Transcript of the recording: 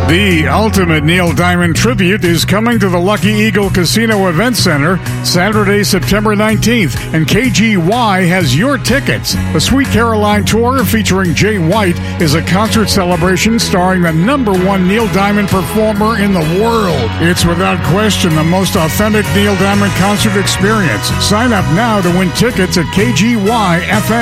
The ultimate Neil Diamond tribute is coming to the Lucky Eagle Casino Event Center Saturday, September 19th, and KGY has your tickets. The Sweet Caroline Tour featuring Jay White is a concert celebration starring the #1 Neil Diamond performer in the world. It's without question the most authentic Neil Diamond concert experience. Sign up now to win tickets at KGY FM.